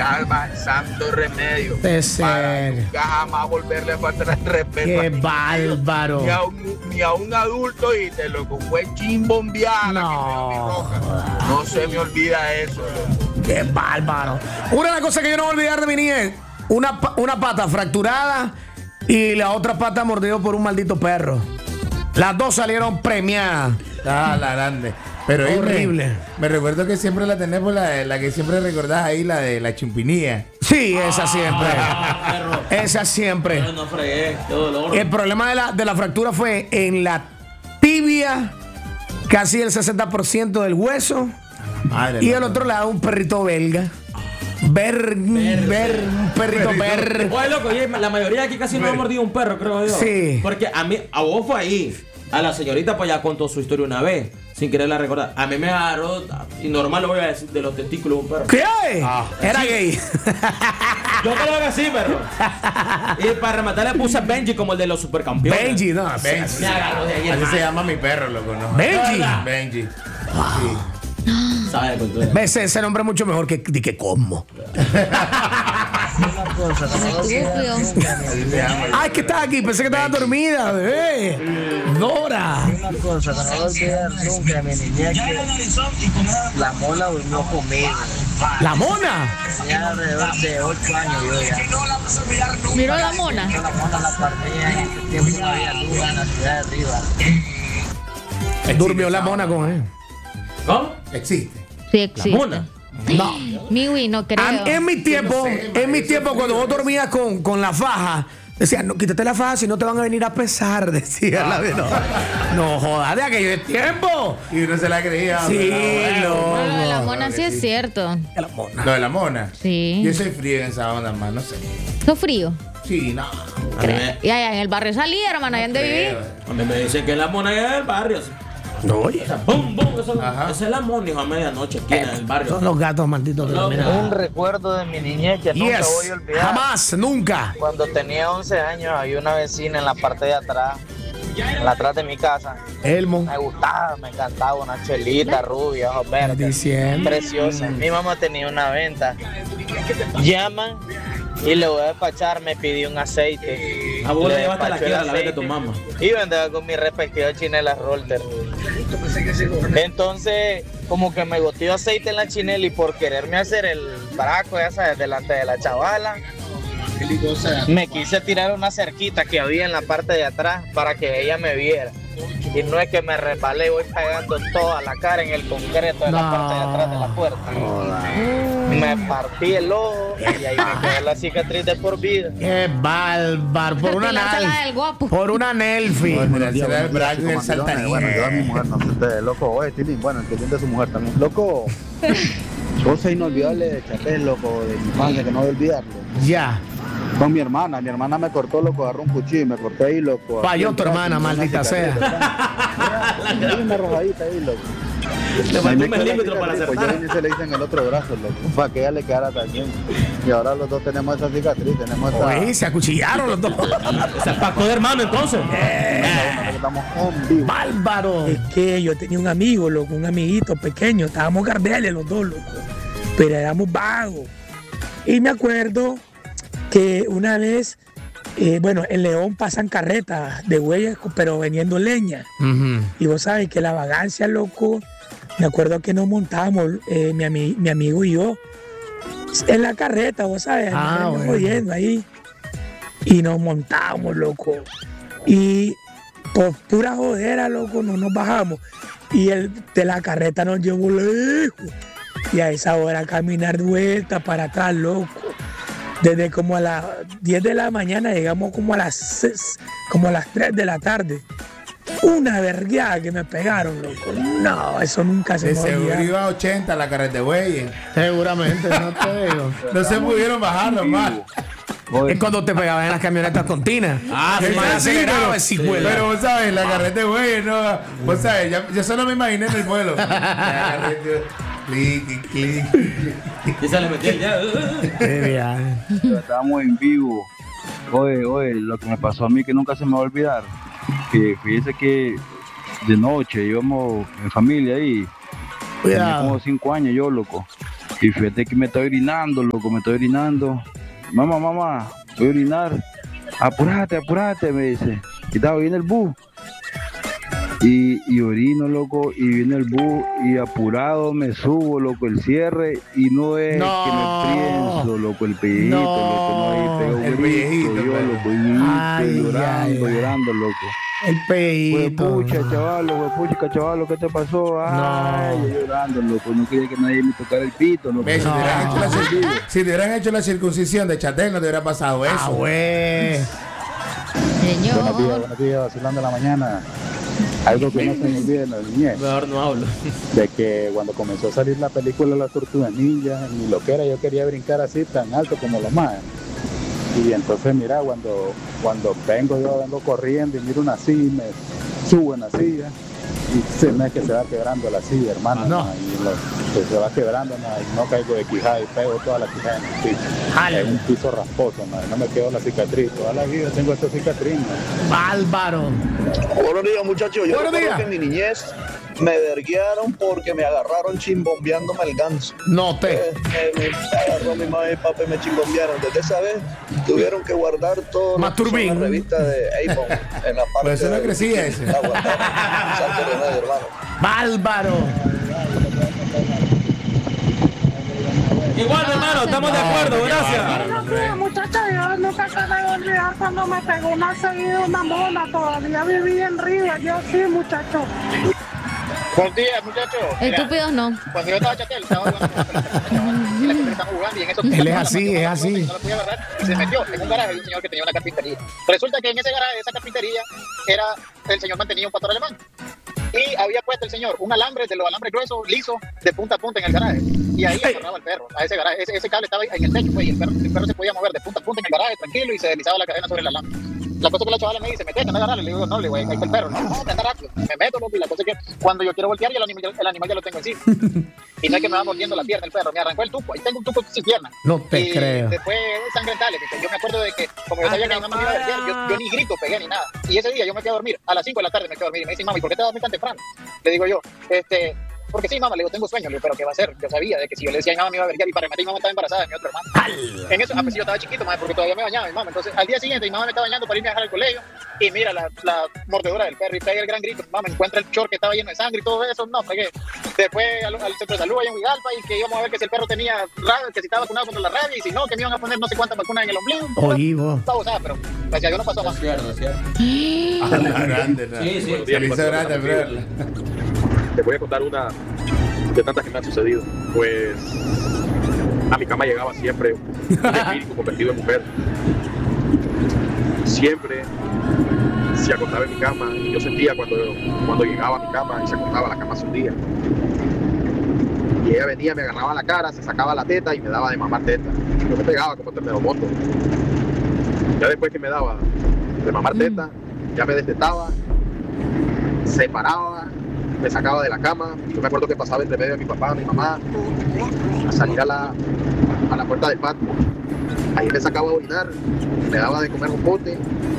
salva el santo remedio. De Para ser. nunca jamás volverle a faltar el respeto. Qué a ningún niño, bárbaro. Ni a un adulto, y te loco. Fue chimbombeada. No se me olvida eso, loco. Qué bárbaro. Una de las cosas que yo no voy a olvidar de mi niñez, una pata fracturada y la otra pata mordida por un maldito perro. Las dos salieron premiadas. Ah, la grande. Pero horrible. Me recuerdo que siempre la tenemos, la que siempre recordás ahí, la de la chimpinía. Sí, esa siempre. Esa siempre. No fregué, qué dolor. El problema de la fractura fue en la tibia, casi el 60% del hueso. Madre, Y loco. el otro lado un perrito belga. Un perrito ver. Oye, loco, oye, la mayoría aquí casi no ha mordido un perro, creo yo. Sí. Porque a vos fue ahí. A la señorita pues ya contó su historia una vez, sin quererla recordar. A mí me agarró, y normal lo voy a decir, de los testículos de un perro. ¿Qué? Era sí. gay. Yo creo que sí, perro. Y para rematar le puse a Benji como el de los supercampeones. Benji, no. Benji. Me agarró de ahí. Así se llama mi perro, loco, ¿no? Benji. Benji. Sí. Sabe de cultura. Ves, ese nombre es mucho mejor que Cosmo. Estúpido. Así se llama. Ay, que estás aquí. Pensé que estabas dormida, bebé. Dora. Una cosa que no voy a olvidar nunca de mi niñez, que la mona durmió conmigo. La mona. Tenía alrededor de 8 años yo ya. Miró la mona. La mona la partía y en ese tiempo no había luz en la ciudad de Rivas. Durmió la mona con él. ¿Cómo? Existe. Sí, La existe. mona. No. Miwi, no creo. En mi tiempo, cuando vos dormías con la faja, decían, no, quítate la faja si no te van a venir a pesar, decía la de no. No jodas, de aquello tiempo. Y uno se la creía. Sí, pero Lo de la no. mona sí es cierto. La mona. Lo de la mona. Sí. Yo soy frío en esa onda, más, no sé. ¿Sos frío? Sí, no. A mí me- Y allá en el barrio salí, hermana, allá donde viví. a mí me dicen que la mona es del barrio. No, oye. O sea, ¡bum, bum! Ajá. Esa es la mona, hijo, a medianoche, aquí en el barrio. Son los gatos malditos que No, mira. Un recuerdo de mi niñez que nunca voy a olvidar. Jamás, nunca. Cuando tenía 11 años había una vecina en la parte de atrás, en la atrás de mi casa. Elmo. Me gustaba, me encantaba, una chelita rubia, ojos verdes, Diciembre. preciosa. Mi mamá tenía una venta. Llaman y le voy a despachar, me pidió un aceite. A vos le Le llevaste la despachó el quiebra la vez de aceite tu mamá. Y vendaba con mi respectiva chinela Rolter. Entonces, como que me goteó aceite en la chinela y por quererme hacer el braco, ya sabes, delante de la chavala, me quise tirar una cerquita que había en la parte de atrás para que ella me viera. Y no es que me resbalé, voy pegando toda la cara en el concreto de la parte de atrás de la puerta. Me partí el ojo y ahí me quedó la cicatriz de por vida. Qué bárbaro. Por una Láncela del guapo. Por una Nelfi. Bueno, será el brazo y el saltarín. Bueno, yo a mi mujer, no sé ustedes, loco, oye, Tilín, bueno, el que tiene su mujer también. Loco, cosa inolvidable de Chapel, loco, de mi infancia, que no voy a olvidarlo. Ya. Con mi hermana me cortó, loco, agarró un cuchillo y me corté ahí, loco. Falló Aquí tu el brazo, hermana, una maldita cicatriz, sea. ¿verdad? Hay una rojadita ahí, loco. Le faltó un Me quedó la milímetro para cicatriz, pues yo acertar. vine y se le hice en el otro brazo, loco, para que ella le quedara también. Y ahora los dos tenemos esa cicatriz, tenemos esa... Oye, se acuchillaron los dos. Se pacó de hermano entonces. Estamos en vivo. Bárbaro. Es que yo tenía un amigo, loco, un amiguito pequeño, estábamos gardeles los dos, loco, pero éramos vagos. Y me acuerdo que una vez, bueno, en León pasan carretas de huellas, pero vendiendo leña. Y vos sabes que la vagancia, loco, me acuerdo que nos montábamos, mi amigo y yo, en la carreta, vos sabes, Bueno. jodiendo ahí. Y nos montábamos, loco. Y por pura jodera, loco, no nos bajamos. Y el de la carreta nos llevó lejos. Y a esa hora caminar de vuelta para atrás, loco. Desde como a las 10 de la mañana llegamos como a las 6, como a las 3 de la tarde. Una vergueada que me pegaron, loco. No, eso nunca se De me seguro olvida. iba a 80 la carreta de bueyes. Seguramente, no te digo. No se pudieron bajar nomás. Es cuando te pegaban en las camionetas tontinas. Sí, el man sí, acelerado, pero- ese hijuela. Pero vos sabes, la carreta de bueyes, no. Vos sabes, yo solo me imaginé en el vuelo. La carreta, clic, clic, clic. Y se le metió el ya. Estábamos en vivo. Oye, lo que me pasó a mí que nunca se me va a olvidar. Que fíjese que de noche íbamos en familia ahí. Tenía Cuidado. como 5 años yo, loco. Y fíjate que me estoy orinando, loco, me estoy orinando. Mamá, voy a orinar. Apúrate, me dice. Y estaba bien el bus. Y orino, loco, y viene el bus y apurado me subo, loco, el cierre y no es que me pienso, loco, el pellejito, loco, no ahí pego el grito, pellejito, yo, man. loco, y llorando, ay. llorando, loco. El pellito. Pucha, chavalo, ¿qué te pasó? Ay, yo llorando, loco, no quería que nadie me tocara el pito, loco. Ve, si te hubieran hecho la circuncisión de Chatel, no te hubiera pasado eso. Güey. Señor. Buenos días, vacilando en la mañana. Algo que no se me olvida en la niñez, Mejor no hablo. de que cuando comenzó a salir la película Las Tortugas Ninja, ni lo que era, yo quería brincar así tan alto como los más. Y entonces, mira, cuando vengo corriendo y miro una silla, me subo en la silla y se me es que se va quebrando la silla, hermano. No. Y se va quebrando, y no caigo de quijada y pego toda la quijada en el piso. Es un piso rasposo, no me quedó la cicatriz. Toda la vida tengo esta cicatriz. Bárbaro. Buenos días, muchachos. Yo Buenos recuerdo días. que en mi niñez me verguearon porque me agarraron chimbombeándome el ganso. No te. Me agarró mi mamá y papi y me chimbombearon. Desde esa vez tuvieron que guardar todo Masturbín. la revista de Avon en la parte. Pues eso no de- crecía ese. La guardaron. Santo remedio, hermano. Bárbaro. Igual, hermano, estamos de acuerdo, gracias. Buenos días, muchachos. Yo nunca se me va a olvidar cuando me pegó una seguida una mona. Todavía viví en Río. Yo sí, muchachos. Buenos días, muchachos. Mira, Estúpidos no. cuando yo estaba chatel, estaba jugando y la gente estaba jugando y en eso Él es así, es así. No lo podía agarrar y se metió en un garaje de un señor que tenía una carpintería. Resulta que en ese garaje de esa carpintería el señor mantenía un pastor alemán. Y había puesto el señor un alambre de los alambres gruesos, liso, de punta a punta en el garaje. Y ahí agarraba el perro a ese garaje. Ese cable estaba en el techo, pues, y el perro se podía mover de punta a punta en el garaje, tranquilo, y se deslizaba la cadena sobre el alambre. La cosa que la chavala me dice, metete, anda a agarrarle. Le digo, no, le digo, ahí está el perro. No, que anda rápido. Me meto, loco, y la cosa es que cuando yo quiero voltear, ya el animal ya lo tengo encima. Y no es que me va mordiendo la pierna el perro, me arrancó el tuco. Ahí tengo un tuco sin pierna. No te y creo. Después sangrentales. Yo me acuerdo de que, como yo sabía que mi mamá me iba a verguiar, yo ni grito pegué ni nada. Y ese día yo me fui a dormir, a las 5 de la tarde me fui a dormir. Y me dice, mami, ¿por qué te vas a dormir tan temprano? Le digo yo, porque sí, mamá, le digo, tengo sueño. Le digo, ¿pero qué va a hacer? Yo sabía de que si yo le decía a mi mamá me iba a verguiar, y para rematar mi mamá estaba embarazada de mi otro hermano. En eso, pues yo estaba chiquito, madre, porque todavía me bañaba mi mamá. Entonces, al día siguiente mi mamá me estaba bañando para irme a dejar al colegio. Y mira la mordedura del perro y pega el gran grito. Mamá, encuentra el short que estaba lleno de sangre y todo eso. No, pegué. Después al centro de salud allá en Huigalpa y que íbamos a ver que si el perro tenía rabia, que si estaba vacunado contra la rabia y si no, que me iban a poner no sé cuántas vacunas en el ombligo. Oí, vos. Estaba usada, pero gracias a Dios no pasó más. Es cierto. A la grande, ¿no? Sí, sí. Se le hizo grande, bro. Te voy a contar una de tantas que me han sucedido. Pues a mi cama llegaba siempre un espíritu convertido en mujer. Siempre se acostaba en mi cama y yo sentía cuando llegaba a mi cama y se acostaba, la cama se hundía. Y ella venía, me agarraba la cara, se sacaba la teta y me daba de mamar teta. Yo me pegaba como terneromoto. Ya después que me daba de mamar teta, ya me destetaba, se paraba, me sacaba de la cama. Y yo me acuerdo que pasaba entre medio de mi papá, mi mamá, a salir a la puerta del patio. Ahí me sacaba a orinar, me daba de comer un pote.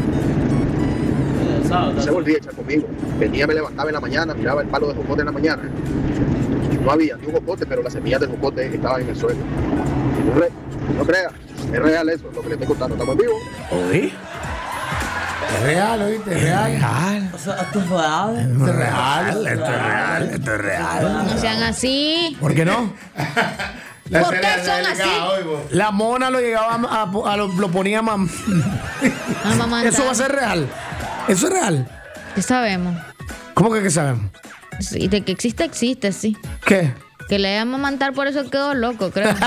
Se volvía a echar conmigo. Venía, me levantaba en la mañana, miraba el palo de jocote en la mañana. No había ni un jocote, pero las semillas del jocote estaban en el suelo. No crea, es real eso, lo que le estoy contando. ¿Estamos vivos? ¿Oí? Es real, ¿oíste? Es real. O sea, esto es real. Esto es real. Esto es real, esto es real. No sean así. ¿Por qué no? ¿Por qué son así? La mona lo llegaba lo ponía Amamantar. Eso va a ser real. Eso es real. ¿Qué sabemos? ¿Cómo que qué sabemos? Sí, de que existe, sí. ¿Qué? Que le iba a mamantar, por eso quedó loco, creo. Estos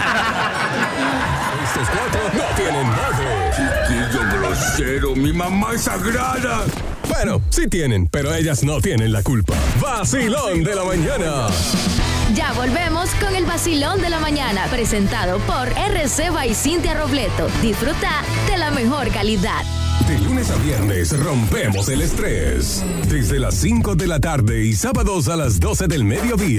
cuatro no tienen madre. Chiquillo grosero, mi mamá es sagrada. Bueno, sí tienen, pero ellas no tienen la culpa. Vacilón de la mañana. Ya volvemos con el Vacilón de la Mañana, presentado por RC by Cintia Robleto. Disfruta de la mejor calidad. De lunes a viernes rompemos el estrés. Desde las 5 de la tarde y sábados a las 12 del mediodía.